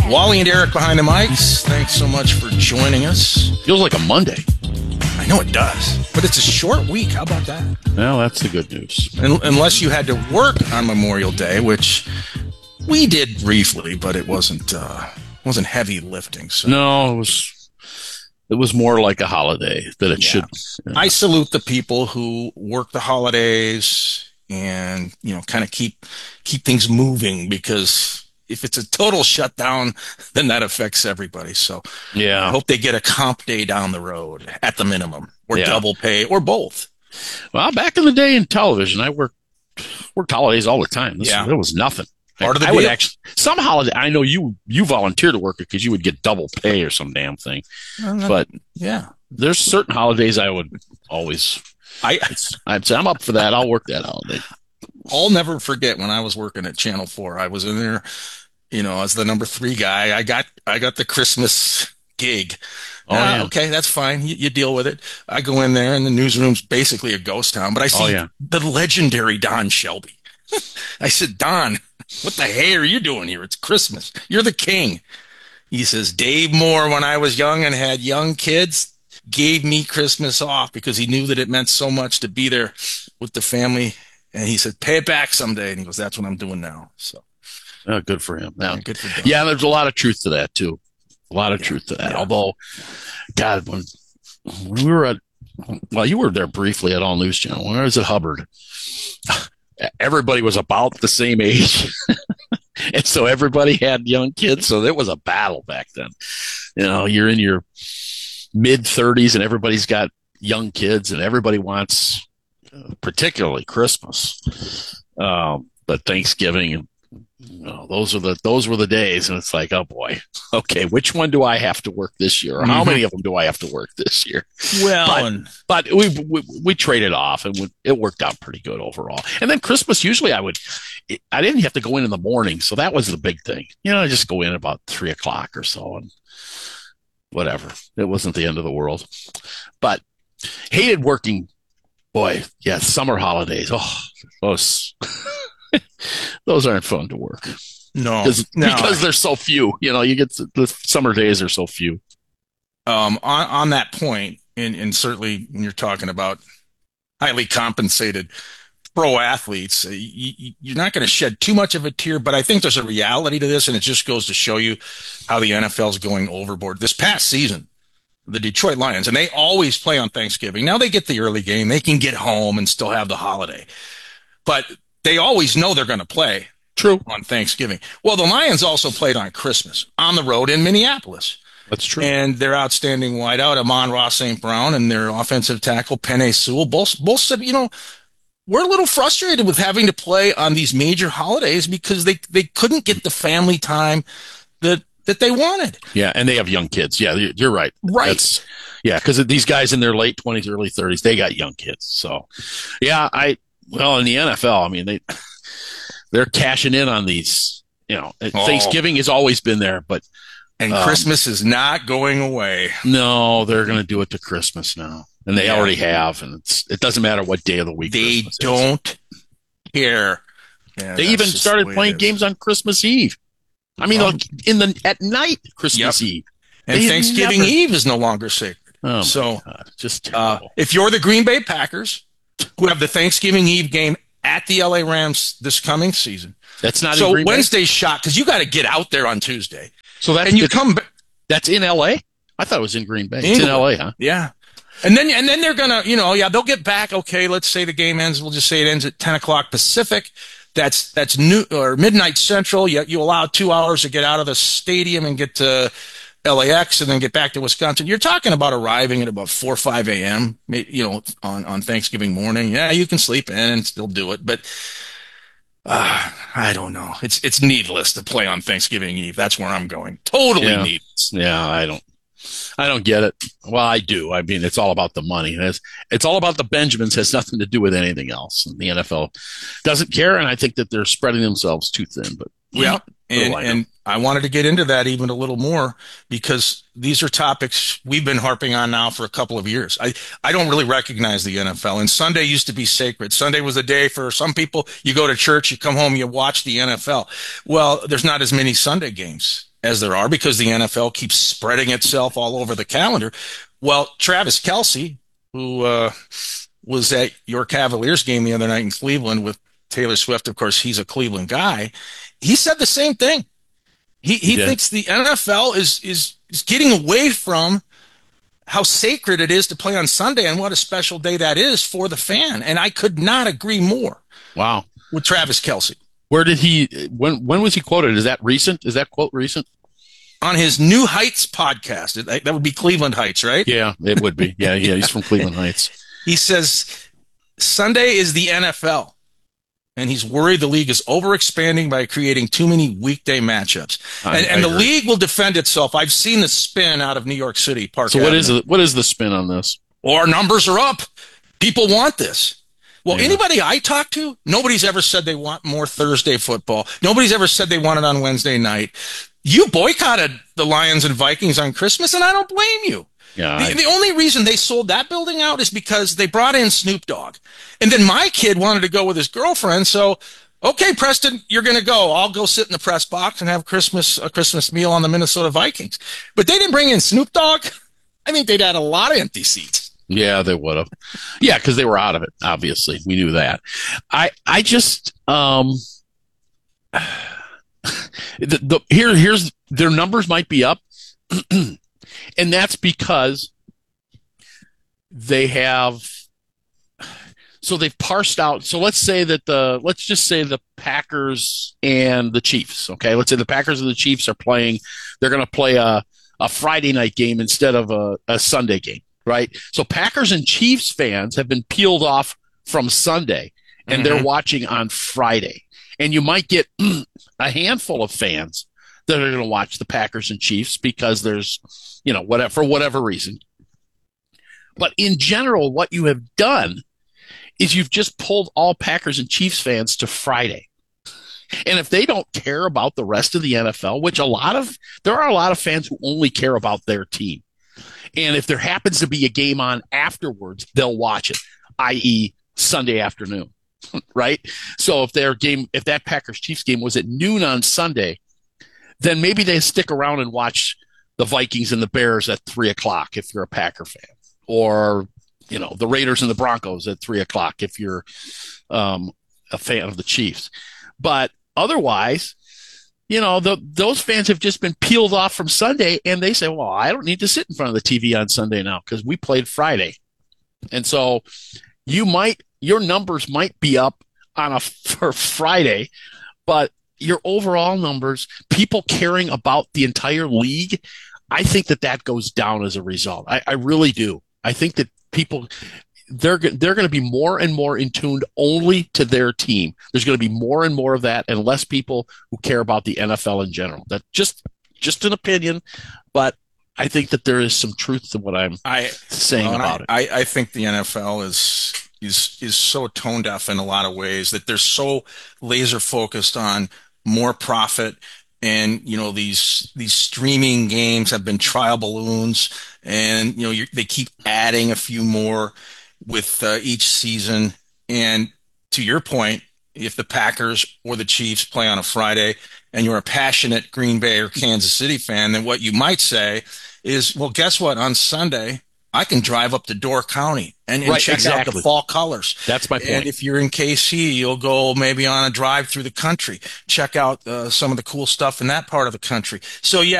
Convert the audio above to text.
Wally and Eric behind the mics. Thanks so much for joining us. Feels like a Monday. I know it does, but it's a short week. How about that? Well, that's the good news. Unless you had to work on Memorial Day, which we did briefly, but it wasn't heavy lifting. So. No, it was more like a holiday that it should. I salute the people who work the holidays and kind of keep things moving, because if it's a total shutdown, then that affects everybody. So I hope they get a comp day down the road at the minimum, or double pay, or both. Well, back in the day in television, I worked holidays all the time. It was nothing. Part of the I deal. would actually, some holiday, I know you volunteer to work it because you would get double pay or some damn thing. But there's certain holidays I would always, I'd say I'm up for that. I'll work that holiday. I'll never forget when I was working at Channel 4. I was in there, as the number 3 guy. I got the Christmas gig. Okay, that's fine. You deal with it. I go in there, and the newsroom's basically a ghost town. But I see the legendary Don Shelby. I said, Don, what the hell are you doing here? It's Christmas. You're the king. He says, Dave Moore, when I was young and had young kids, gave me Christmas off because he knew that it meant so much to be there with the family. And he said, pay it back someday. And he goes, that's what I'm doing now. So, good for him. Good for Don. Yeah, there's a lot of truth to that, too. A lot of truth to that. Yeah. Although, God, when we were you were there briefly at All News Channel. When I was at Hubbard, everybody was about the same age. And so everybody had young kids. So it was a battle back then. You're in your mid-30s and everybody's got young kids, and everybody wants, particularly Christmas, but Thanksgiving, and those were the days. And it's like, oh boy, okay, which one do I have to work this year, or how many of them do I have to work this year? Well, but we traded off, and it worked out pretty good overall. And then Christmas, usually I didn't have to go in the morning, so that was the big thing. I just go in about 3:00 or so, and whatever. It wasn't the end of the world, but hated working. Boy, yeah, summer holidays. Oh, those aren't fun to work. No, because there's so few. You get the summer days are so few. On that point, and certainly when you're talking about highly compensated pro athletes, you're not going to shed too much of a tear, but I think there's a reality to this, and it just goes to show you how the NFL is going overboard. This past season, the Detroit Lions, and they always play on Thanksgiving. Now they get the early game. They can get home and still have the holiday. But they always know they're going to play on Thanksgiving. Well, the Lions also played on Christmas on the road in Minneapolis. That's true. And their outstanding wideout, Amon-Ra St. Brown, and their offensive tackle, Penei Sewell, both said, we're a little frustrated with having to play on these major holidays because they couldn't get the family time that they wanted. Yeah, and they have young kids. Yeah, you're right. Right. Because these guys in their late 20s, early 30s, they got young kids. So, in the NFL, they're cashing in on these. Thanksgiving has always been there, but Christmas is not going away. No, they're going to do it to Christmas now, and they already have. And it doesn't matter what day of the week. They Christmas don't care. Yeah, they even started playing games on Christmas Eve. At night, Christmas Eve. And Thanksgiving Eve is no longer sacred. Oh, so God, just if you're the Green Bay Packers, who have the Thanksgiving Eve game at the LA Rams this coming season, that's not so in Green Wednesday's shot, because you got to get out there on Tuesday. So that's That's in LA. I thought it was in Green Bay. It's in LA, huh? Yeah. And then they're gonna, they'll get back. Okay, let's say the game ends. We'll just say it ends at 10:00 Pacific. That's new or midnight Central. You allow 2 hours to get out of the stadium and get to LAX and then get back to Wisconsin. You're talking about arriving at about 4 or 5 a.m. On Thanksgiving morning. Yeah, you can sleep in and still do it, but I don't know. It's needless to play on Thanksgiving Eve. That's where I'm going. Totally needless. Yeah, I don't get it. Well, I do. It's all about the money. It's all about the Benjamins. It has nothing to do with anything else. And the NFL doesn't care, and I think that they're spreading themselves too thin. But and I wanted to get into that even a little more because these are topics we've been harping on now for a couple of years. I don't really recognize the NFL, and Sunday used to be sacred. Sunday was a day for some people. You go to church, you come home, you watch the NFL. Well, there's not as many Sunday games as there are because the NFL keeps spreading itself all over the calendar. Well, Travis Kelce, who was at your Cavaliers game the other night in Cleveland with Taylor Swift, of course, he's a Cleveland guy. He said the same thing. He thinks the NFL is getting away from how sacred it is to play on Sunday and what a special day that is for the fan. And I could not agree more. Wow. With Travis Kelce. Where did when was he quoted? Is that recent? Is that quote recent? On his New Heights podcast. That would be Cleveland Heights, right? Yeah, it would be. Yeah, he's from Cleveland Heights. He says, Sunday is the NFL. And he's worried the league is overexpanding by creating too many weekday matchups. And the league will defend itself. I've seen the spin out of New York City, Park Avenue. What is the spin on this? Well, our numbers are up. People want this. Well, anybody I talk to, nobody's ever said they want more Thursday football. Nobody's ever said they want it on Wednesday night. You boycotted the Lions and Vikings on Christmas, and I don't blame you. Yeah, the only reason they sold that building out is because they brought in Snoop Dogg. And then my kid wanted to go with his girlfriend. So, okay, Preston, you're going to go. I'll go sit in the press box and have a Christmas meal on the Minnesota Vikings. But they didn't bring in Snoop Dogg. I think they'd had a lot of empty seats. Yeah, they would have. Yeah, because they were out of it. Obviously, we knew that. I just here's their numbers might be up. And that's because they've parsed out. So let's just say the Packers and the Chiefs. Okay. Let's say the Packers and the Chiefs are playing, they're going to play a Friday night game instead of a Sunday game, right? So Packers and Chiefs fans have been peeled off from Sunday and they're watching on Friday. And you might get a handful of fans that are going to watch the Packers and Chiefs because there's, for whatever reason. But in general, what you have done is you've just pulled all Packers and Chiefs fans to Friday. And if they don't care about the rest of the NFL, which there are a lot of fans who only care about their team. And if there happens to be a game on afterwards, they'll watch it, i.e. Sunday afternoon, right? So if that Packers Chiefs game was at noon on Sunday, then maybe they stick around and watch the Vikings and the Bears at 3:00 if you're a Packer fan, or the Raiders and the Broncos at 3:00 if you're a fan of the Chiefs. But otherwise, those fans have just been peeled off from Sunday, and they say, "Well, I don't need to sit in front of the TV on Sunday now because we played Friday." And so your numbers might be up for Friday, but your overall numbers, people caring about the entire league, I think that goes down as a result. I really do. I think that people, they're going to be more and more in tuned only to their team. There's going to be more and more of that and less people who care about the NFL in general. That's just an opinion, but I think that there is some truth to what I'm saying about it. I think the NFL is so tone deaf in a lot of ways that they're so laser focused on more profit. And, these streaming games have been trial balloons, and, they keep adding a few more with each season. And to your point, if the Packers or the Chiefs play on a Friday and you're a passionate Green Bay or Kansas City fan, then what you might say is, well, guess what? On Sunday, I can drive up to Door County and check out the fall colors. That's my point. And if you're in KC, you'll go maybe on a drive through the country, check out some of the cool stuff in that part of the country. So, yeah,